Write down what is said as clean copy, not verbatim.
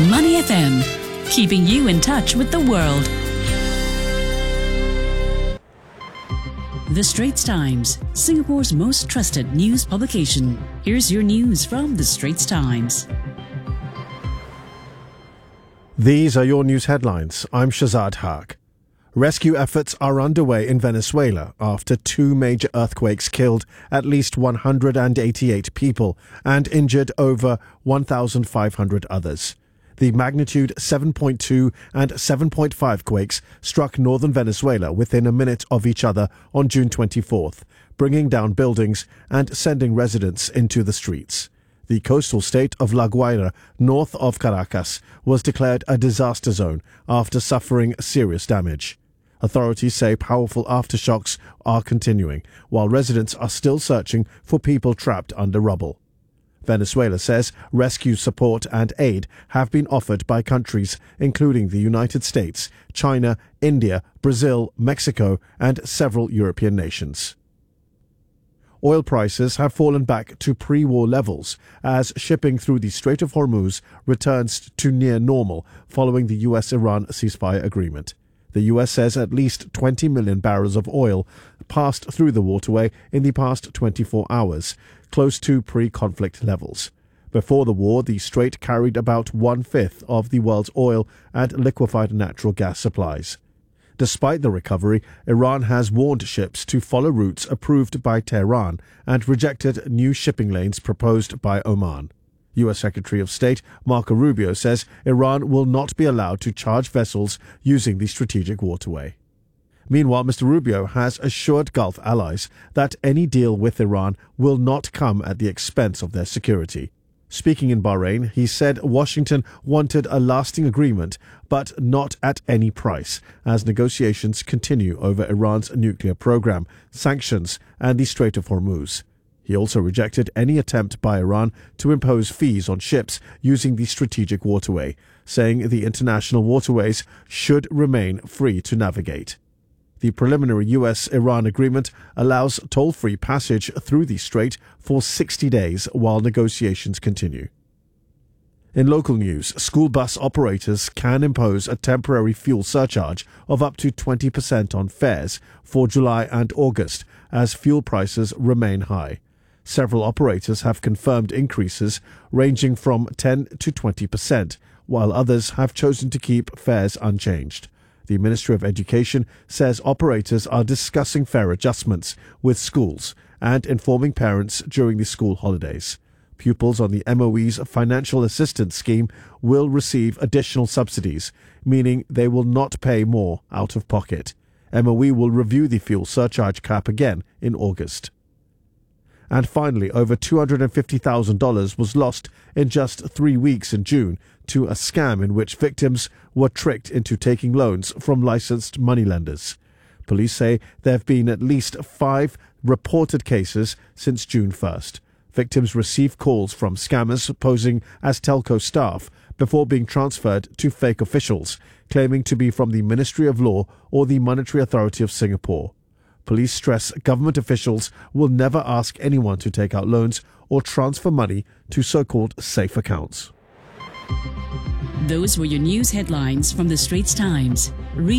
Money FM, keeping you in touch with the world. The Straits Times, Singapore's most trusted news publication. Here's your news from The Straits Times. These are your news headlines. I'm Shazad Haq. Rescue efforts are underway in Venezuela after two major earthquakes killed at least 188 people and injured over 1,500 others. The magnitude 7.2 and 7.5 quakes struck northern Venezuela within a minute of each other on June 24th, bringing down buildings and sending residents into the streets. The coastal state of La Guaira, north of Caracas, was declared a disaster zone after suffering serious damage. Authorities say powerful aftershocks are continuing, while residents are still searching for people trapped under rubble. Venezuela says rescue support and aid have been offered by countries including the United States, China, India, Brazil, Mexico, and several European nations. Oil prices have fallen back to pre-war levels as shipping through the Strait of Hormuz returns to near normal following the US-Iran ceasefire agreement. The US says at least 20 million barrels of oil passed through the waterway in the past 24 hours, close to pre-conflict levels. Before the war, the strait carried about one-fifth of the world's oil and liquefied natural gas supplies. Despite the recovery, Iran has warned ships to follow routes approved by Tehran and rejected new shipping lanes proposed by Oman. U.S. Secretary of State Marco Rubio says Iran will not be allowed to charge vessels using the strategic waterway. Meanwhile, Mr. Rubio has assured Gulf allies that any deal with Iran will not come at the expense of their security. Speaking in Bahrain, he said Washington wanted a lasting agreement, but not at any price, as negotiations continue over Iran's nuclear program, sanctions, and the Strait of Hormuz. He also rejected any attempt by Iran to impose fees on ships using the strategic waterway, saying the international waterways should remain free to navigate. The preliminary US-Iran agreement allows toll-free passage through the strait for 60 days while negotiations continue. In local news, school bus operators can impose a temporary fuel surcharge of up to 20% on fares for July and August as fuel prices remain high. Several operators have confirmed increases ranging from 10 to 20%, while others have chosen to keep fares unchanged. The Ministry of Education says operators are discussing fare adjustments with schools and informing parents during the school holidays. Pupils on the MOE's financial assistance scheme will receive additional subsidies, meaning they will not pay more out of pocket. MOE will review the fuel surcharge cap again in August. And finally, over $250,000 was lost in just 3 weeks in June to a scam in which victims were tricked into taking loans from licensed moneylenders. Police say there have been at least 5 reported cases since June 1st. Victims received calls from scammers posing as telco staff before being transferred to fake officials, claiming to be from the Ministry of Law or the Monetary Authority of Singapore. Police stress government officials will never ask anyone to take out loans or transfer money to so-called safe accounts. Those were your news headlines from The Straits Times.